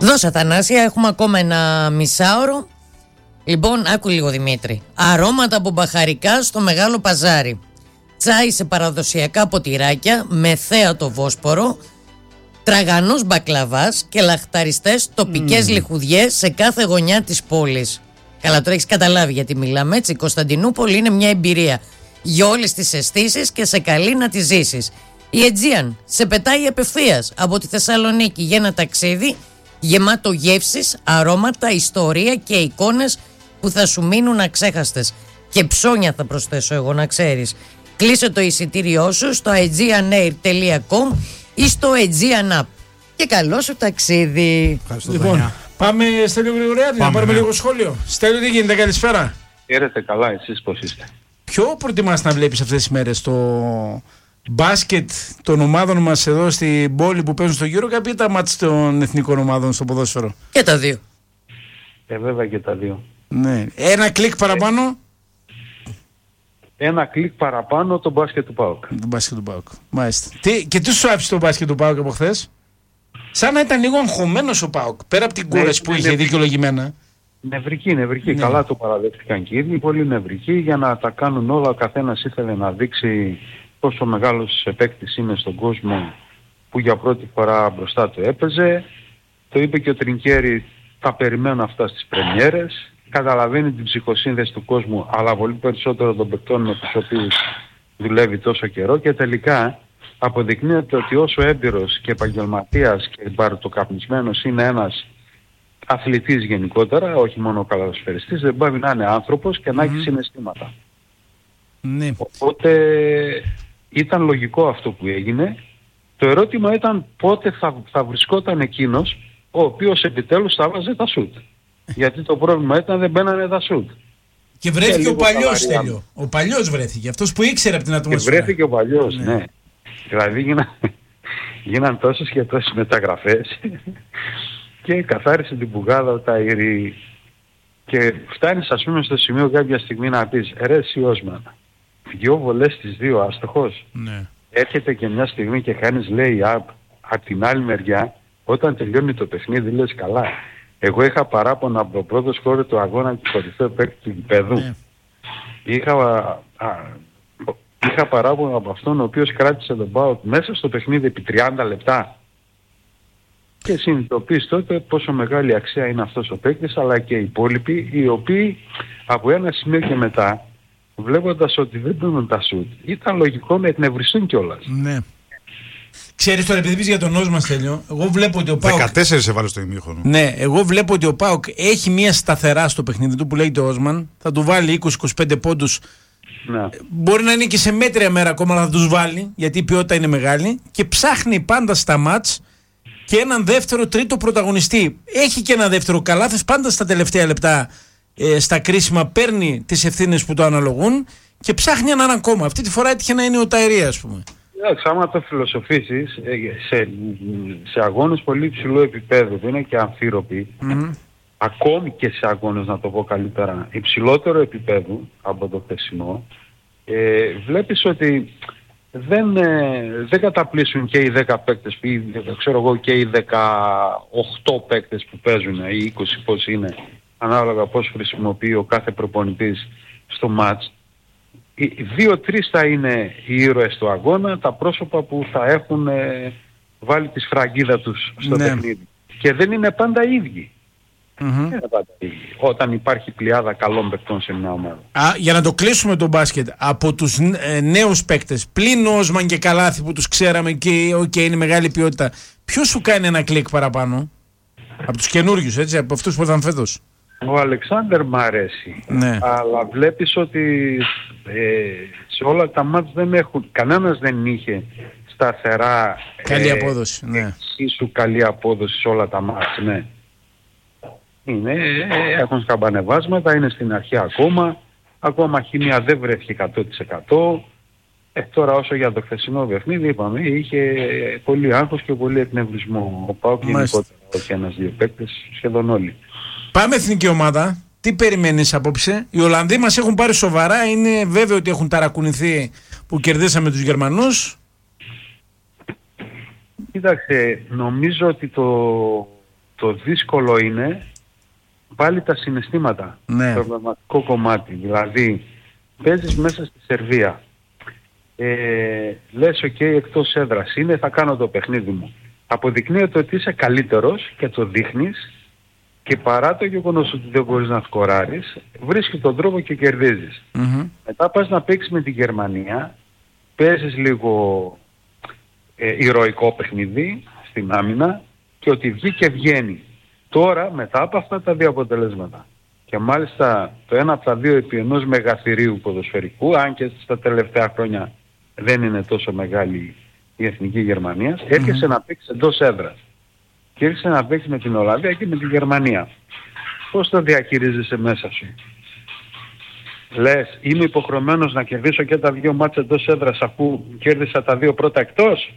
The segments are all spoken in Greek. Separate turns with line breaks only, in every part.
Δώσα Θανάσια, έχουμε ακόμα ένα μισάωρο. Λοιπόν, άκου λίγο Δημήτρη. Αρώματα από μπαχαρικά στο Μεγάλο Παζάρι. Τσάι σε παραδοσιακά ποτηράκια με θέα το Βόσπορο. Τραγανός μπακλαβάς και λαχταριστές τοπικές λιχουδιές σε κάθε γωνιά της πόλης. Καλά, τώρα έχεις καταλάβει γιατί μιλάμε, έτσι. Η Κωνσταντινούπολη είναι μια εμπειρία για όλες τις αισθήσεις και σε καλή να τη ζήσεις. Η Aegean σε πετάει απευθείας από τη Θεσσαλονίκη για ένα ταξίδι γεμάτο γεύσεις, αρώματα, ιστορία και εικόνες που θα σου μείνουν αξέχαστες. Και ψώνια θα προσθέσω εγώ, να ξέρεις. Κλείσε το εισιτήριό σου στο aegeanair.com ή στο Aegean App. Και καλό σου ταξίδι.
Λοιπόν, πάμε Στέλιο Γρηγοριάδη να πάρουμε λίγο σχόλιο. Στέλιο, τι γίνεται, καλησπέρα.
Χαίρετε, καλά, εσείς πώς είστε?
Ποιο προτιμάς να βλέπεις αυτές τις μέρες, το μπάσκετ των ομάδων μας εδώ στην πόλη που παίζουν στο EuroCup ή τα μάτς των εθνικών ομάδων στο ποδόσφαιρο?
Και τα δύο.
Βέβαια και τα δύο.
Ναι. Ένα κλικ παραπάνω.
Ένα κλικ παραπάνω το μπάσκετ του ΠΑΟΚ.
Το μπάσκετ του ΠΑΟΚ. Μάλιστα. Και τι σου άφησε το μπάσκετ του ΠΑΟΚ από χθες? Σαν να ήταν λίγο αγχωμένος ο ΠΑΟΚ, πέρα από την κούραση που είχε δικαιολογημένα.
Νευρική. Ναι. Καλά το παραδέχτηκαν και οι ίδιοι, πολύ νευρικοί, για να τα κάνουν όλα. Ο καθένας ήθελε να δείξει πόσο μεγάλος παίκτης είναι στον κόσμο που για πρώτη φορά μπροστά του έπαιζε. Το είπε και ο Τρινκέρι, τα περιμένω αυτά στις πρεμιέρες. Καταλαβαίνει την ψυχοσύνδεση του κόσμου, αλλά πολύ περισσότερο των παικτών με τους οποίους δουλεύει τόσο καιρό, και τελικά αποδεικνύεται ότι όσο έμπειρος και επαγγελματίας και μπαρτοκαπνισμένος είναι ένας αθλητής γενικότερα, όχι μόνο καλαθοσφαιριστής, δεν πάει να είναι άνθρωπος και να έχει συναισθήματα.
Ναι.
Οπότε ήταν λογικό αυτό που έγινε. Το ερώτημα ήταν πότε θα βρισκόταν εκείνος ο οποίος επιτέλους θα βάζε τα σουτ. Γιατί το πρόβλημα ήταν δεν μπαίνανε τα σουτ.
Και βρέθηκε ο παλιός, Στέλιο. Ο παλιός βρέθηκε, αυτός που ήξερε από την ατμόσφαιρα.
Και βρέθηκε ο παλιός, ναι. Δηλαδή γίναν τόσες και τόσες μεταγραφές και καθάρισε την πουγάδα ο Ταΐρη. Και φτάνεις, ας πούμε, στο σημείο κάποια στιγμή να πεις ρε εσύ Όσμαν, 2 βολές στις 2 άστοχος.
Ναι.
Έρχεται και μια στιγμή και κάνεις λέει απ' την άλλη μεριά, όταν τελειώνει το παιχνίδι λες καλά. Εγώ είχα παράπονα από το πρώτο σκόρ του αγώνα και κορυφαίο παίκτη του γηπέδου.
Ναι.
Είχα παράπονα από αυτόν ο οποίος κράτησε τον ΠΑΟΚ μέσα στο παιχνίδι επί 30 λεπτά. Και συνειδητοποιείς τότε πόσο μεγάλη αξία είναι αυτός ο παίκτης, αλλά και οι υπόλοιποι, οι οποίοι από ένα σημείο και μετά, βλέποντας ότι δεν μπαίνουν τα σουτ, ήταν λογικό να εκνευριστούν κιόλας.
Ναι. Ξέρεις τώρα, επειδή πεις για τον Όσμαν, Στέλιο, εγώ βλέπω ότι ο ΠΑΟΚ...
14 έβαλε στο ημίχρονο.
Ναι, εγώ βλέπω ότι ο ΠΑΟΚ έχει μια σταθερά στο παιχνίδι του που λέγεται Όσμαν. Θα του βάλει 20-25 πόντους.
Ναι.
Μπορεί να είναι και σε μέτρια μέρα ακόμα, αλλά θα τους βάλει, γιατί η ποιότητα είναι μεγάλη. Και ψάχνει πάντα στα μάτς και έναν δεύτερο, τρίτο πρωταγωνιστή. Έχει και ένα δεύτερο καλάθες πάντα στα τελευταία λεπτά, στα κρίσιμα, παίρνει τις ευθύνες που το αναλογούν και ψάχνει έναν ακόμα. Αυτή τη φορά έτυχε να είναι ο Ταΐρη, ας πούμε.
Άμα το φιλοσοφήσεις σε αγώνες πολύ υψηλού επίπεδου που είναι και αμφίροποι, ακόμη και σε αγώνες, να το πω καλύτερα, υψηλότερο επίπεδο από το χθεσινό, βλέπεις ότι δεν καταπλήσουν και οι 10 παίκτες ή ξέρω εγώ και οι 18 παίκτες που παίζουν ή 20 πώς είναι, ανάλογα πώς χρησιμοποιεί ο κάθε προπονητής στο μάτς. 2-3 θα είναι οι ήρωες του αγώνα, τα πρόσωπα που θα έχουν βάλει τη σφραγίδα τους στο παιχνίδι. Και δεν είναι πάντα ίδιοι. Δεν είναι πάντα ίδιοι. Όταν υπάρχει πλειάδα καλών παικτών σε μια ομάδα.
Για να το κλείσουμε το μπάσκετ, από τους νέους παίκτες, πλην Όσμαν και Καλάθι που τους ξέραμε και είναι μεγάλη ποιότητα, ποιος σου κάνει ένα κλικ παραπάνω? Από τους καινούριους, έτσι, από αυτούς που ήταν φέτος?
Ο Αλεξάνδερ μ' αρέσει, αλλά βλέπεις ότι σε όλα τα μάτς κανένας δεν είχε σταθερά
καλή απόδοση,
εξίσου καλή απόδοση σε όλα τα μάτς, ναι. Έχουν σκαμπανεβάσματα, είναι στην αρχή ακόμα χημεία δεν βρέθηκε 100%. Τώρα όσο για το χθεσινό παιχνίδι είπαμε, είχε πολύ άγχος και πολύ εκνευρισμό. Ο ΠΑΟΚ γενικότερα, όχι ένας-δύο παίκτες, σχεδόν όλοι.
Πάμε εθνική ομάδα. Τι περιμένεις απόψε? Οι Ολλανδοί μας έχουν πάρει σοβαρά. Είναι βέβαιο ότι έχουν ταρακουνηθεί που κερδίσαμε τους Γερμανούς.
Κοίταξε, νομίζω ότι το δύσκολο είναι πάλι τα συναισθήματα,
Ναι.
το πνευματικό κομμάτι. Δηλαδή, παίζεις μέσα στη Σερβία, λες ok, εκτός έδρας είναι, θα κάνω το παιχνίδι μου. Αποδεικνύεται ότι είσαι καλύτερος και το δείχνεις, και παρά το γεγονός ότι δεν μπορείς να σκοράρεις, βρίσκεις τον τρόπο και κερδίζεις. Μετά πας να παίξεις με τη Γερμανία, παίζεις λίγο ηρωικό παιχνίδι στην άμυνα, και ότι βγήκε βγαίνει. Τώρα, μετά από αυτά τα δύο αποτελέσματα, και μάλιστα το ένα από τα δύο επί ενός μεγαθυρίου ποδοσφαιρικού, αν και στα τελευταία χρόνια δεν είναι τόσο μεγάλη η εθνική Γερμανία, έρχεσαι να παίξεις εντός έδρας. Και έρχεσαι να παίξεις με την Ολλανδία και με τη Γερμανία. Πώς το διαχειρίζεσαι μέσα σου? Λες, είμαι υποχρεωμένος να κερδίσω και τα δύο μάτσα εντός έδρας αφού κέρδισα τα δύο πρώτα εκτός?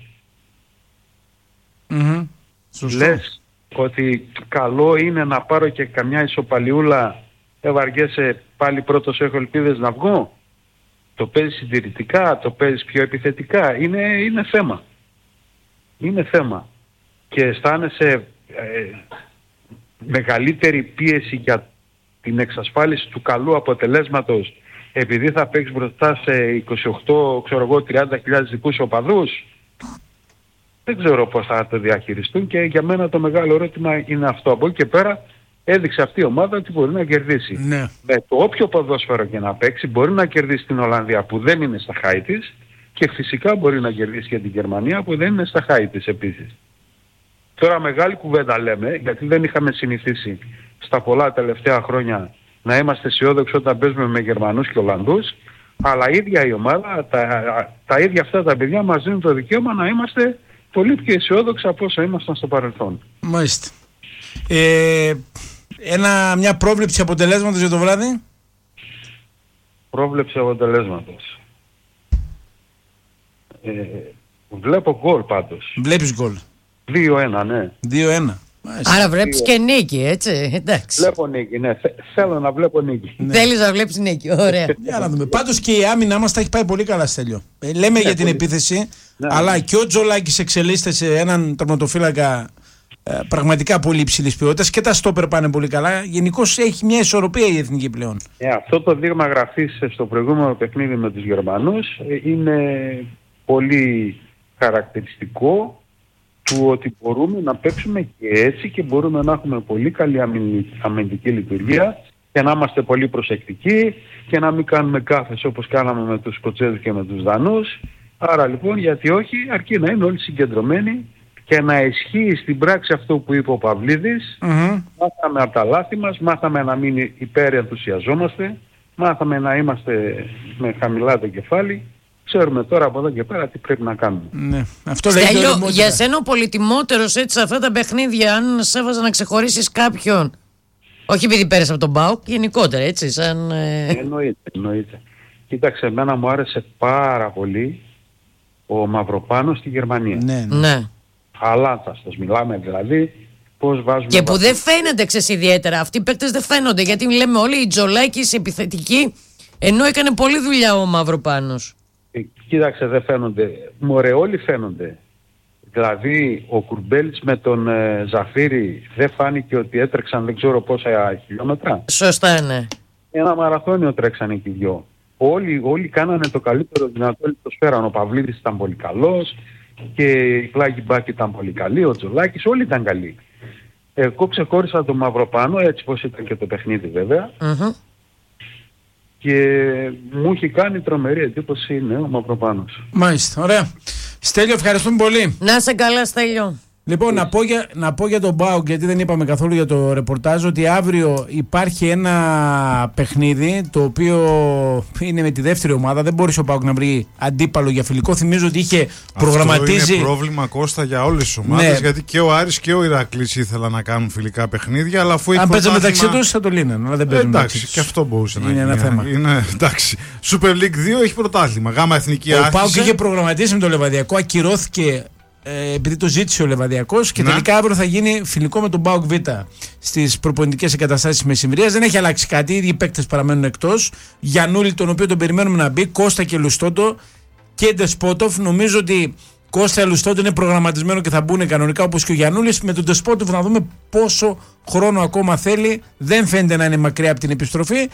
Λες ότι καλό είναι να πάρω και καμιά ισοπαλιούλα, βαριέσαι πάλι πρώτος, έχω ελπίδες να βγω? Το παίζεις συντηρητικά, το παίζεις πιο επιθετικά? Είναι θέμα. Είναι θέμα. Και αισθάνεσαι μεγαλύτερη πίεση για την εξασφάλιση του καλού αποτελέσματος επειδή θα παίξεις μπροστά σε 30.000 δικούς οπαδούς? Δεν ξέρω πώς θα το διαχειριστούν, και για μένα το μεγάλο ερώτημα είναι αυτό. Από εκεί και πέρα έδειξε αυτή η ομάδα ότι μπορεί να κερδίσει.
Ναι.
Με το όποιο ποδόσφαιρο και να παίξει μπορεί να κερδίσει την Ολλανδία που δεν είναι στα χάη της, και φυσικά μπορεί να κερδίσει και την Γερμανία που δεν είναι στα χάη της επίσης. Τώρα μεγάλη κουβέντα λέμε, γιατί δεν είχαμε συνηθίσει στα πολλά τελευταία χρόνια να είμαστε αισιόδοξοι όταν παίζουμε με Γερμανούς και Ολλανδούς, αλλά η ίδια η ομάδα, τα ίδια αυτά τα παιδιά μας δίνουν το δικαίωμα να είμαστε πολύ πιο αισιόδοξοι από όσο ήμασταν στο παρελθόν.
Μάλιστα. Μια πρόβλεψη αποτελέσματος για το βράδυ?
Πρόβλεψη αποτελέσματος. Βλέπω γκολ πάντως.
Βλέπεις γκολ?
2-1, ναι.
2-1.
Άρα βλέπεις και νίκη, έτσι, εντάξει.
Βλέπω νίκη, ναι. Θέλω να βλέπω νίκη.
Ναι.
Θέλεις να βλέπεις νίκη, ωραία.
Για να δούμε. Πάντως και η άμυνα μας τα έχει πάει πολύ καλά, Στέλιο. Λέμε για την επίθεση, αλλά και ο Τζολάκης εξελίσσεται σε έναν τερματοφύλακα πραγματικά πολύ υψηλής ποιότητας, και τα στόπερ πάνε πολύ καλά. Γενικώς έχει μια ισορροπία η εθνική πλέον.
Αυτό το δείγμα γραφής στο προηγούμενο παιχνίδι με τους Γερμανούς είναι πολύ χαρακτηριστικό του ότι μπορούμε να παίξουμε και έτσι, και μπορούμε να έχουμε πολύ καλή αμυντική λειτουργία και να είμαστε πολύ προσεκτικοί και να μην κάνουμε γκάφες όπως κάναμε με τους Σκοτσέζους και με τους Δανούς. Άρα λοιπόν, γιατί όχι, αρκεί να είναι όλοι συγκεντρωμένοι και να ισχύει στην πράξη αυτό που είπε ο Παυλίδης. Μάθαμε από τα λάθη μας, μάθαμε να μην υπερενθουσιαζόμαστε, μάθαμε να είμαστε με χαμηλά το κεφάλι. Ξέρουμε τώρα από εδώ και πέρα τι πρέπει να κάνουμε.
Ναι. Αυτό
Στέλιο, για σένα ο πολυτιμότερος έτσι σε αυτά τα παιχνίδια, αν σε έβαζα να ξεχωρίσεις κάποιον, όχι επειδή πέρασε από τον ΠΑΟΚ, γενικότερα έτσι σαν...
Εννοείται. Κοίταξε, εμένα μου άρεσε πάρα πολύ ο Μαυροπάνος στη Γερμανία.
Ναι.
Αλλά θα σας μιλάμε δηλαδή πώς βάζουμε...
Και που δεν φαίνεται ιδιαίτερα. Αυτοί οι παίκτες δεν φαίνονται, γιατί λέμε όλοι οι Τζολάκης επιθετικοί, ενώ έκανε πολλή δουλειά ο Μαυροπάνος.
Κοίταξε, δεν φαίνονται. Μωρέ, όλοι φαίνονται. Δηλαδή, ο Κουρμπέλης με τον Ζαφύρη δεν φάνηκε ότι έτρεξαν δεν ξέρω πόσα χιλιόμετρα?
Σωστά, ναι.
Ένα μαραθώνιο τρέξανε και οι δυο. Όλοι κάνανε το καλύτερο δυνατό, όλοι το σφαίραν. Ο Παυλίδης ήταν πολύ καλός και η Πλάγι Μπάκη ήταν πολύ καλή, ο Τζολάκης, όλοι ήταν καλοί. Εγώ ξεχώρισα τον Μαυροπάνο, έτσι πως ήταν και το παιχνίδι βέβαια. Και μου έχει κάνει τρομερή εντύπωση, ναι, ο Μαυροπάνος.
Μάλιστα, ωραία. Στέλιο, ευχαριστούμε πολύ.
Να είσαι καλά, Στέλιο.
Λοιπόν, να πω για τον ΠΑΟΚ, γιατί δεν είπαμε καθόλου για το ρεπορτάζ, ότι αύριο υπάρχει ένα παιχνίδι το οποίο είναι με τη δεύτερη ομάδα. Δεν μπορείς ο ΠΑΟΚ να βρει αντίπαλο για φιλικό. Θυμίζω ότι είχε προγραμματίζει.
Αυτό είναι πρόβλημα, Κώστα, για όλες τις ομάδες. Ναι. Γιατί και ο Άρης και ο Ηρακλής ήθελαν να κάνουν φιλικά παιχνίδια. Αλλά αφού
αν παίζουν μεταξύ τους θα το λύνουν. Αλλά δεν παίζουν μεταξύ τους.
Και αυτό μπορούσε να
είναι ένα θέμα.
Εντάξει. Super League 2 έχει πρωτάθλημα. Γάμα εθνική άρχισε.
Ο ΠΑΟΚ είχε προγραμματίσει με το Λεβαδιακό, ακυρώθηκε. Επειδή το ζήτησε ο Λεβαδιακός, και τελικά αύριο θα γίνει φιλικό με τον ΠΑΟΚ Β στις προπονητικές εγκαταστάσεις της Μεσημβρίας. Δεν έχει αλλάξει κάτι, οι ίδιοι παίκτες παραμένουν εκτός. Γιαννούλη, τον οποίο τον περιμένουμε να μπει, Κώστα και Λουστότο και Ντεσπότοφ. Νομίζω ότι Κώστα Ελουστόντου είναι προγραμματισμένο και θα μπουν κανονικά όπως και ο Γιαννούλης. Με τον Ντεσπότοφ να δούμε πόσο χρόνο ακόμα θέλει. Δεν φαίνεται να είναι μακριά από την επιστροφή.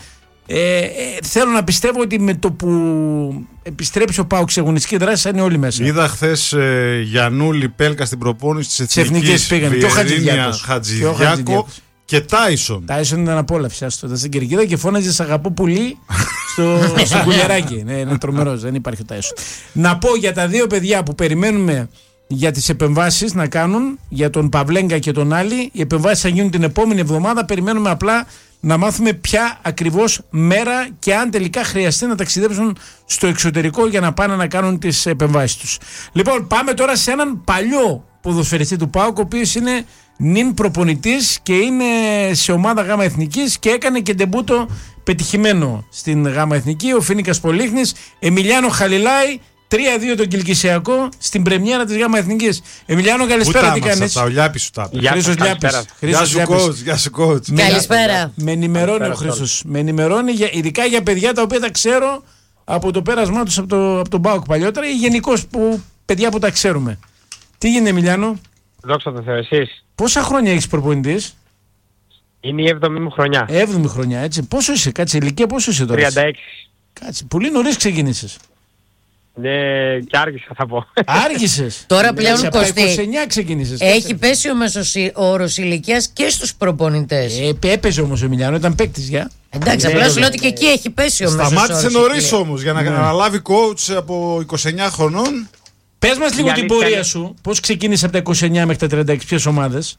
Θέλω να πιστεύω ότι με το που επιστρέψει ο ΠΑΟΚ σε αγωνιστική δράση θα είναι όλοι μέσα.
Είδα χθες Γιαννούλη, Πέλκα στην προπόνηση της
Εθνικής,
Βιερίνια, Χατζηδιάκο και Τάισον.
Τάισον ήταν απόλαυση. Ήταν στην κερκίδα και φώναζε «Σ' αγαπώ πολύ» στο κουλιαράκι. Ναι, είναι τρομερός, δεν υπάρχει ο Τάισον. Να πω για τα δύο παιδιά που περιμένουμε για τις επεμβάσεις να κάνουν, για τον Παυλέγκα και τον Άλλη. Οι επεμβάσεις θα γίνουν την επόμενη εβδομάδα. Περιμένουμε απλά να μάθουμε ποια ακριβώς μέρα και αν τελικά χρειαστεί να ταξιδέψουν στο εξωτερικό για να πάνε να κάνουν τις επεμβάσεις τους. Λοιπόν, πάμε τώρα σε έναν παλιό ποδοσφαιριστή του ΠΑΟΚ, ο οποίος είναι νυν προπονητής και είναι σε ομάδα ΓΑΜΑ Εθνικής και έκανε και ντεμπούτο πετυχημένο στην ΓΑΜΑ Εθνική. Ο Φίνικας Πολύχνης, Εμιλιάνο Χαλιλάη, 3-2 τον Κιλκισιακό στην πρεμιέρα της ΓΑΜΑ Εθνικής. Εμιλιάνο, καλησπέρα, τι κάνεις?
Ο Λιάπης σου τα πει.
Χρήστος Λιάπης.
Γεια σου coach.
Καλησπέρα.
Με ενημερώνει ο Χρήστος. Με ενημερώνει ειδικά για παιδιά τα οποία τα ξέρω από το πέρασμά τους από τον ΠΑΟΚ παλιότερα ή γενικώς παιδιά που τα ξέρουμε. Τι γίνεται, Εμιλιάνο?
Δόξα τω Θεώ, εσείς?
Πόσα χρόνια έχεις προπονητής?
Είναι η 7η μου χρονιά.
7η χρονιά, έτσι. Πόσο είσαι, κάτσε ηλικία, πόσο είσαι τώρα?
36.
Κάτσε, πολύ νωρίς ξεκίνησες.
Ναι, και άργησα θα πω.
Άργησες.
Τώρα πλέον
από τα
Κωστή,
29 ξεκίνησες.
έχει πέσει ο μέσος όρος ηλικίας και στους προπονητές.
Έπαιζε όμως ο Εμιλιάνο, ήταν παίκτης για.
Εντάξει, απλά σου λέω ότι και εκεί έχει πέσει ο μέσος όρος.
Σταμάτησε νωρίς όμως για να αναλάβει coach από 29 χρονών.
Πες μας λίγο την πορεία σου. Πώς ξεκίνησε από τα 29 μέχρι τα 36, ποιες ομάδες?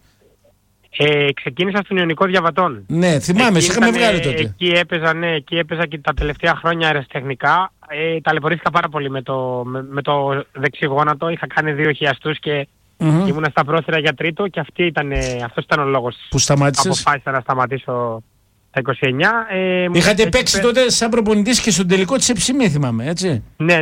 Ξεκίνησα στον Ιωνικό Διαβατών.
Ναι, θυμάμαι, σε είχαμε βγάλει τότε.
Εκεί έπαιζα και τα τελευταία χρόνια αεραστεχνικά. Ταλαιπωρήθηκα πάρα πολύ με το δεξί γόνατο. Είχα κάνει 2 χιαστούς και ήμουνα στα πρόθυρα για τρίτο και αυτός ήταν ο λόγος
που σταμάτησες.
Αποφάσισα να σταματήσω τα 29.
Είχατε παίξει τότε σαν προπονητής και στον τελικό της Εψημία, θυμάμαι, έτσι?
Ναι.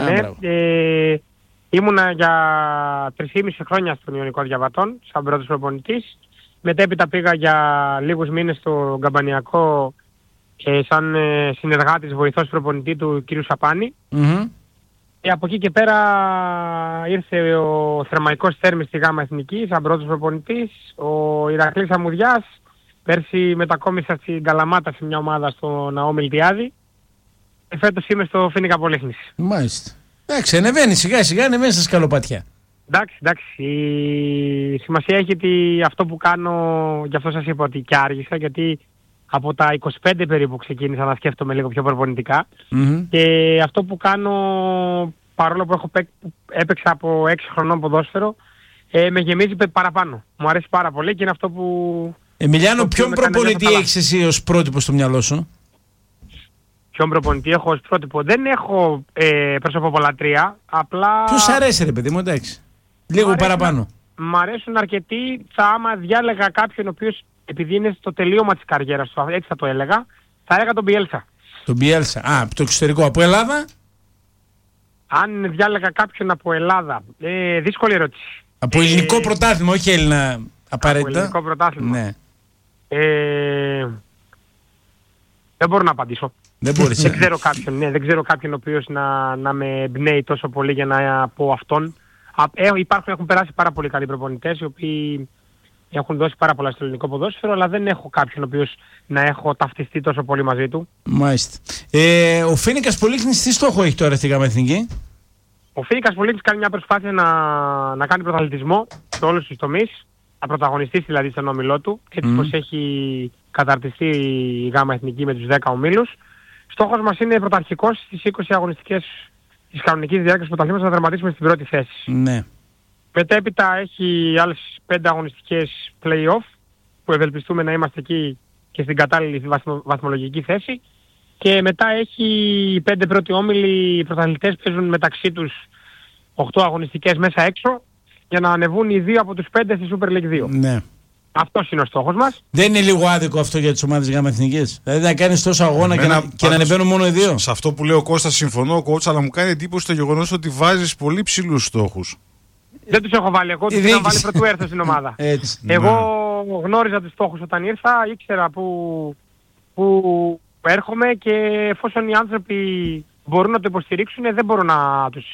Ήμουνα για 3,5 χρόνια στον Ιωνικό Διαβατών, σαν πρώτος προπονητής. Μετέπειτα πήγα για λίγους μήνες στο Καμπανιακό σαν συνεργάτης, βοηθός προπονητή του κ. Σαπάνη. Και από εκεί και πέρα ήρθε ο Θερμαϊκός Θέρμης στη ΓΑΜΑ Εθνική σαν πρώτος προπονητής. Ο Ηρακλής Αμμουδιάς. Πέρσι μετακόμισα στην Καλαμάτα σε μια ομάδα στο Ναό Μιλτιάδη. Και φέτος είμαι στο Φίνικα Πολύχνης.
Μάλιστα. Εντάξει, ανεβαίνει σιγά σιγά, ανεβαίνει στα σκαλοπατιά.
Εντάξει. Η σημασία έχει ότι αυτό που κάνω, γι' αυτό σας είπα ότι και άργησα, γιατί από τα 25 περίπου ξεκίνησα να σκέφτομαι λίγο πιο προπονητικά. Και αυτό που κάνω, παρόλο που έπαιξα από 6 χρονών ποδόσφαιρο, με γεμίζει παραπάνω. Μου αρέσει πάρα πολύ και είναι αυτό που...
Εμιλιάνο, ποιον προπονητή έχεις εσύ ως πρότυπο στο μυαλό σου?
Ποιον προπονητή έχω ως πρότυπο? Δεν έχω προσωποπολατρία, απλά...
Ποιος αρέσει ρε παιδί μου, εντάξει? Λίγο παραπάνω.
Μ' αρέσουν αρκετοί. Άμα διάλεγα κάποιον ο οποίος, επειδή είναι στο τελείωμα της καριέρας του, έτσι θα το έλεγα, θα έλεγα τον Μπιέλσα.
Τον Μπιέλσα, από το εξωτερικό, από Ελλάδα?
Αν διάλεγα κάποιον από Ελλάδα, δύσκολη ερώτηση.
Από ελληνικό πρωτάθλημα, όχι Έλληνα απαραίτητα.
Από ελληνικό πρωτάθλημα.
Ναι.
Δεν μπορώ να απαντήσω.
Δεν μπορείς.
Δεν ξέρω κάποιον ο οποίος να με εμπνέει τόσο πολύ για να πω αυτόν. Έχουν περάσει πάρα πολύ καλοί προπονητές οι οποίοι έχουν δώσει πάρα πολλά στο ελληνικό ποδόσφαιρο, αλλά δεν έχω κάποιον ο οποίος να έχω ταυτιστεί τόσο πολύ μαζί του.
Μάλιστα. Ο Φίνικας Πολύχνης τι στόχο έχει τώρα στη ΓΑΜΑ Εθνική?
Ο Φίνικας Πολύχνης κάνει μια προσπάθεια να κάνει πρωταθλητισμό σε όλους τους τομείς, να πρωταγωνιστήσει δηλαδή στον όμιλό του, έτσι πως έχει καταρτιστεί η ΓΑΜΑ Εθνική με τους 10 ομίλους. Στόχος μας είναι πρωταρχικός στις 20 αγωνιστικές της κανονικής διάρκειας του πρωταθλήματος να τερματίσουμε στην πρώτη θέση.
Ναι.
Μετέπειτα έχει άλλες 5 αγωνιστικές play-off που ευελπιστούμε να είμαστε εκεί και στην κατάλληλη βαθμολογική θέση. Και μετά έχει 5 πρώτοι όμιλοι, οι πρωταθλητές παίζουν μεταξύ τους 8 αγωνιστικές μέσα έξω για να ανεβούν οι 2 από τους 5 στη Super League 2.
Ναι.
Αυτός είναι ο στόχος μας.
Δεν είναι λίγο άδικο αυτό για τις ομάδες ΓΑΜΑ Εθνικής? Δηλαδή να κάνεις τόσο αγώνα και να ανεβαίνουν μόνο οι 2.
Σε αυτό που λέει ο Κώστας συμφωνώ, coach, αλλά μου κάνει εντύπωση το γεγονός ότι βάζεις πολύ ψηλούς στόχους.
Δεν τους έχω βάλει εγώ, τους είχα βάλει πρωτού έρθω στην ομάδα.
Έτσι.
Εγώ γνώριζα τους στόχους όταν ήρθα, ήξερα που έρχομαι και εφόσον οι άνθρωποι μπορούν να το υποστηρίξουν, δεν μπορώ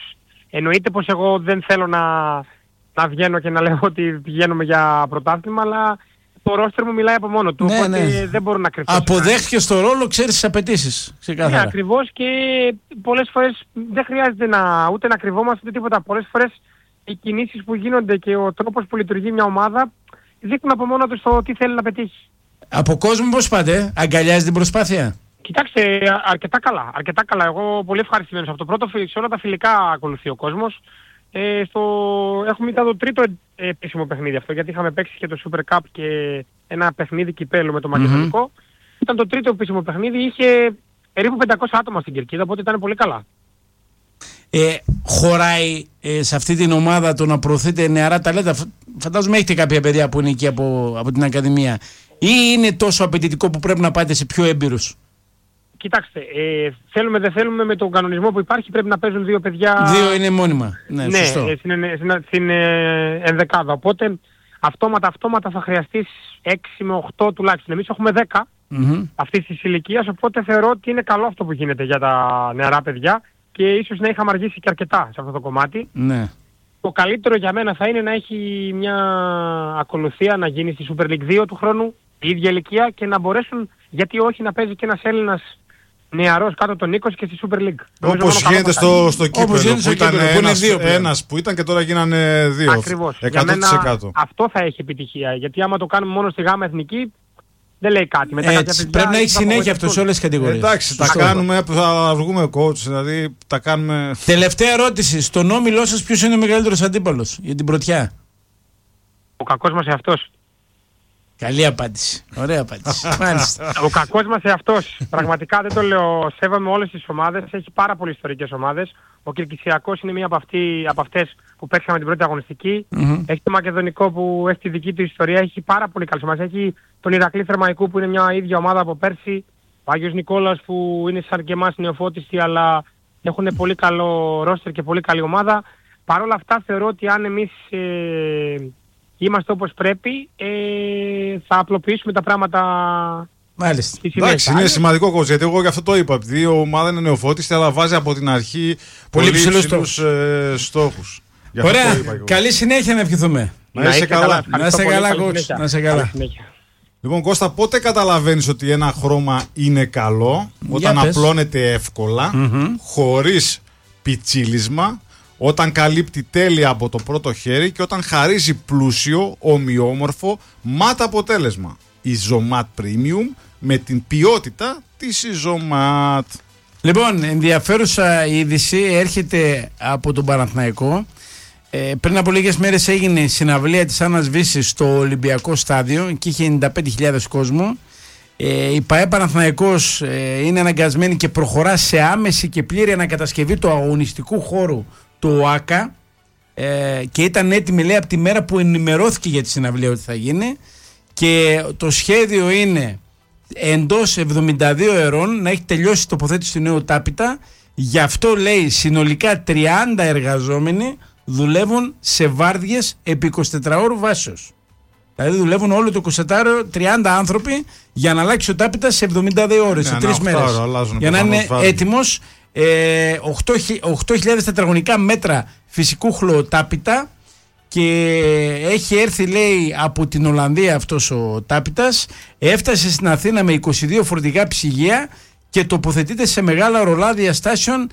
Εννοείται πως εγώ δεν θέλω να βγαίνω και να λέω ότι πηγαίνουμε για πρωτάθλημα, αλλά το ρόστερ μου μιλάει από μόνο του, οπότε δεν μπορώ να κρυφτώ.
Αποδέχτηκες το ρόλο, ξέρεις τις απαιτήσεις.
Ναι, ακριβώς, και πολλές φορές δεν χρειάζεται ούτε να κρυβόμαστε ούτε τίποτα. Πολλές φορές οι κινήσεις που γίνονται και ο τρόπος που λειτουργεί μια ομάδα δείχνουν από μόνο τους το τι θέλει να πετύχει.
Από κόσμο πώς πάτε, αγκαλιάζει την προσπάθεια?
Κοιτάξτε, αρκετά καλά. Εγώ πολύ ευχαριστημένος από το πρώτο, σε όλα τα φιλικά ακολουθεί ο κόσμος. Έχουμε ήταν το τρίτο επίσημο παιχνίδι αυτό, γιατί είχαμε παίξει και το Super Cup και ένα παιχνίδι κυπέλλου με το Μακεδονικό. Ήταν το τρίτο επίσημο παιχνίδι, είχε περίπου 500 άτομα στην κερκίδα, οπότε ήταν πολύ καλά.
Χωράει σε αυτή την ομάδα το να προωθείτε νεαρά ταλέντα? Φαντάζομαι έχετε κάποια παιδιά που είναι εκεί από την Ακαδημία, ή είναι τόσο απαιτητικό που πρέπει να πάτε σε πιο έμπειρους?
Κοιτάξτε, θέλουμε δεν θέλουμε, με τον κανονισμό που υπάρχει πρέπει να παίζουν 2 παιδιά.
2 είναι μόνιμα. Ναι,
στην ενδεκάδα. Οπότε αυτόματα θα χρειαστείς 6 με 8 τουλάχιστον. Εμείς έχουμε 10 αυτής της ηλικίας, οπότε θεωρώ ότι είναι καλό αυτό που γίνεται για τα νεαρά παιδιά και ίσως να είχαμε αργήσει και αρκετά σε αυτό το κομμάτι.
Ναι.
Το καλύτερο για μένα θα είναι να έχει μια ακολουθία, να γίνει στη Super League 2 του χρόνου, η ίδια ηλικία, και να μπορέσουν, γιατί όχι, να παίζει και ένας Έλληνας νεαρός κάτω των 20 και στη Super League.
Όπως γίνεται στο κύπελλο, που ήταν ένας που ήταν και τώρα γίνανε 2.
Ακριβώς.
100%.
Για μένα αυτό θα έχει επιτυχία, γιατί άμα το κάνουμε μόνο στη γάμα εθνική δεν λέει κάτι. Μετά
πρέπει να έχει συνέχεια αυτό σε όλες τις κατηγορίες.
Εντάξει, τα κάνουμε, θα βγούμε coach, δηλαδή τα κάνουμε.
Τελευταία ερώτηση, στον όμιλό σας ποιος είναι ο μεγαλύτερος αντίπαλος για την πρωτιά?
Ο κακός μας εαυτός.
Καλή απάντηση. Ωραία απάντηση. Μάλιστα.
Ο κακός μας εαυτός. Πραγματικά δεν το λέω. Σέβομαι όλες τις ομάδες. Έχει πάρα πολλές ιστορικές ομάδες. Ο Κηφισιακός είναι μία από αυτές που παίξαμε την πρώτη αγωνιστική. Έχει το Μακεδονικό που έχει τη δική του ιστορία. Έχει πάρα πολύ καλές ομάδες. Έχει τον Ηρακλή Θερμαϊκού που είναι μια ίδια ομάδα από πέρσι. Ο Άγιος Νικόλας που είναι σαν και εμάς νεοφώτιστοι, αλλά έχουν πολύ καλό ρόστερ και πολύ καλή ομάδα. Παρ' όλα αυτά θεωρώ ότι αν εμείς είμαστε όπως πρέπει, θα απλοποιήσουμε τα πράγματα.
Μάλιστα.
Εντάξει, είναι σημαντικό coach, γιατί εγώ γι' αυτό το είπα. Επειδή η ομάδα είναι νεοφώτιστη, αλλά βάζει από την αρχή
πολύ ψηλούς
στόχους.
Ωραία. Καλή συνέχεια να ευχηθούμε.
Να είσαι καλά.
Να είσαι καλά, coach. Να είσαι καλά.
Λοιπόν, Κώστα, πότε καταλαβαίνεις ότι ένα χρώμα είναι καλό? Όταν απλώνεται εύκολα, χωρίς πιτσίλισμα, όταν καλύπτει τέλεια από το πρώτο χέρι και όταν χαρίζει πλούσιο, ομοιόμορφο, ματ αποτέλεσμα. Ιζωμάτ Premium με την ποιότητα της Ιζωμάτ.
Λοιπόν, ενδιαφέρουσα είδηση έρχεται από τον Παναθηναϊκό. Πριν από λίγες μέρες έγινε η συναυλία της Άννας Βύσσης στο Ολυμπιακό Στάδιο και είχε 95.000 κόσμο. Η ΠΑΕ Παναθηναϊκός είναι αναγκασμένη και προχωρά σε άμεση και πλήρη ανακατασκευή του αγωνιστικού χώρου του ΟΑΚΑ και ήταν έτοιμη, λέει, από τη μέρα που ενημερώθηκε για τη συναυλία ότι θα γίνει, και το σχέδιο είναι εντός 72 ώρων να έχει τελειώσει η τοποθέτηση του νέου τάπητα. Γι' αυτό, λέει, συνολικά 30 εργαζόμενοι δουλεύουν σε βάρδιες επί 24 ώρου βάσεως. Δηλαδή δουλεύουν όλο το 24ωρο 30 άνθρωποι για να αλλάξει ο τάπητα σε 72 ώρες, σε 3 μέρες. Για να είναι έτοιμος. 8.000 τετραγωνικά μέτρα φυσικού χλωοτάπητα και έχει έρθει, λέει, από την Ολλανδία αυτός ο τάπητας. Έφτασε στην Αθήνα με 22 φορτηγά ψυγεία και τοποθετείται σε μεγάλα ρολά διαστάσεων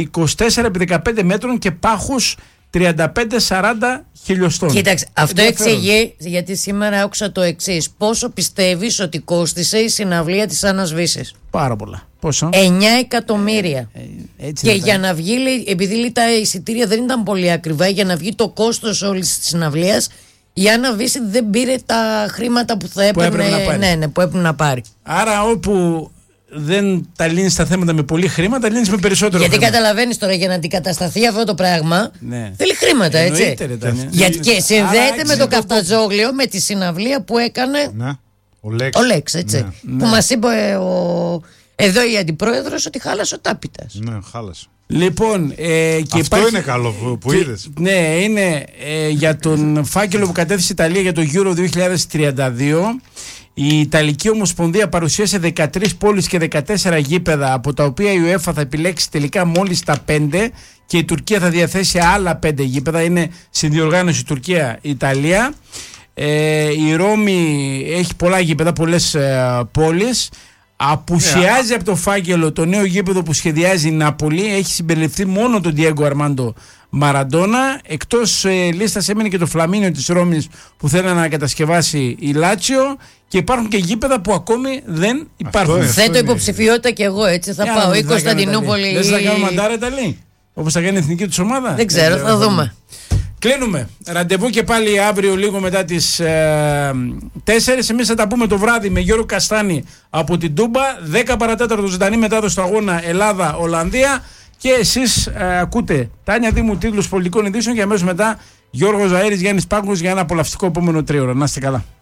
24x15 μέτρων και πάχους 35-40 χιλιοστών.
Κοίταξε, αυτό εξηγεί, γιατί σήμερα άκουσα το εξής. Πόσο πιστεύεις ότι κόστισε η συναυλία της Άννας Βύσσης?
Πάρα πολλά. Πόσο?
9 εκατομμύρια. Και για να βγει, λέει, επειδή τα εισιτήρια δεν ήταν πολύ ακριβά, για να βγει το κόστος όλης της συναυλίας, η Άννα Βύσση δεν πήρε τα χρήματα που θα έπρεπε να πάρει.
Άρα όπου δεν τα λύνεις τα θέματα με πολύ χρήμα, τα λύνεις με περισσότερο
γιατί
χρήμα.
Καταλαβαίνεις τώρα, για να αντικατασταθεί αυτό το πράγμα, θέλει χρήματα, έτσι. Γιατί και συνδέεται με το Καφτατζόγλιο, με τη συναυλία που έκανε ο Λέξ, έτσι. Που μας είπε εδώ η αντιπρόεδρος ότι χάλασε ο τάπητας.
Ναι, χάλασε.
Λοιπόν, και
αυτό είναι καλό που είδες.
Ναι, είναι για τον φάκελο που κατέθεσε η Ιταλία για το Euro 2032. Η Ιταλική Ομοσπονδία παρουσίασε 13 πόλεις και 14 γήπεδα, από τα οποία η UEFA θα επιλέξει τελικά μόλις τα 5 και η Τουρκία θα διαθέσει άλλα 5 γήπεδα. Είναι συνδιοργάνωση Τουρκία-Ιταλία. Η Ρώμη έχει πολλά γήπεδα, πολλές πόλεις. Απουσιάζει από το φάκελο το νέο γήπεδο που σχεδιάζει η Νάπολη. Έχει συμπεριληφθεί μόνο τον Διέγκο Αρμάντο Μαραντόνα. Εκτός λίστας έμεινε και το Φλαμίνιο της Ρώμης που θέλει να κατασκευάσει η Λάτσιο. Και υπάρχουν και γήπεδα που ακόμη δεν υπάρχουν.
Θέτω υποψηφιότητα και εγώ, έτσι θα πάω. Ή Κωνσταντινούπολη.
Δεν θα κάνουμε μαντάρα Ιταλή, όπως θα κάνει η εθνική τους ομάδα.
Δεν ξέρω, θα δούμε.
Κλείνουμε. Ραντεβού και πάλι αύριο λίγο μετά τις 4. Εμείς θα τα πούμε το βράδυ με Γιώργο Καστάνη από την Τούμπα. 10 παρατέταρτο ζωντανή μετάδοση στο αγώνα Ελλάδα-Ολλανδία. Και εσείς ακούτε Τάνια Δήμου, τίτλους πολιτικών ειδήσεων και αμέσως μετά Γιώργος Ζαΐρης, Γιάννης Πάγκος για ένα απολαυστικό επόμενο 3 ώρα. Να είστε καλά.